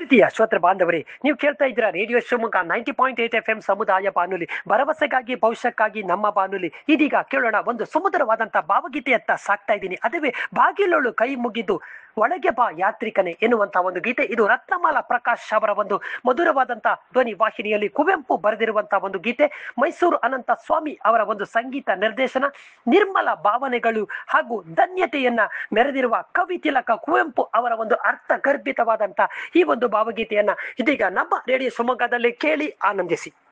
ಪ್ರೀತಿಯ ಶ್ರೋತೃ ಬಾಂಧವರೇ, ನೀವು ಕೇಳ್ತಾ ಇದ್ದೀರಾ ರೇಡಿಯೋ ಶಿವಮೊಗ್ಗ 90.8 FM ಸಮುದಾಯ ಬಾನುಲಿ, ಭರವಸೆಗಾಗಿ ಭವಿಷ್ಯಕ್ಕಾಗಿ ನಮ್ಮ ಬಾನುಲಿ. ಇದೀಗ ಕೇಳೋಣ ಒಂದು ಸುಮಧುರವಾದಂತಹ ಭಾವಗೀತೆಯತ್ತ ಸಾಕ್ತಾ ಇದ್ದೀನಿ. ಅದುವೇ ಬಾಗಿಲೊಳು ಕೈ ಮುಗಿದು ಒಳಗೆ ಬಾ ಯಾತ್ರಿಕನೇ ಎನ್ನುವಂತಹ ಒಂದು ಗೀತೆ. ಇದು ರತ್ನಮಾಲಾ ಪ್ರಕಾಶ್ ಅವರ ಒಂದು ಮಧುರವಾದಂತಹ ಧ್ವನಿ ವಾಹಿನಿಯಲ್ಲಿ ಕುವೆಂಪು ಬರೆದಿರುವಂತಹ ಒಂದು ಗೀತೆ. ಮೈಸೂರು ಅನಂತ ಸ್ವಾಮಿ ಅವರ ಒಂದು ಸಂಗೀತ ನಿರ್ದೇಶನ, ನಿರ್ಮಲ ಭಾವನೆಗಳು ಹಾಗೂ ಧನ್ಯತೆಯನ್ನ ಮೆರೆದಿರುವ ಕವಿ ತಿಲಕ ಕುವೆಂಪು ಅವರ ಒಂದು ಅರ್ಥ ಗರ್ಭಿತವಾದಂತಹ ಈ ಒಂದು ಭಾವಗೀತೆಯನ್ನ ಇದೀಗ ನಮ್ಮ ರೇಡಿಯೋ ಶಿವಮೊಗ್ಗದಲ್ಲಿ ಕೇಳಿ ಆನಂದಿಸಿ.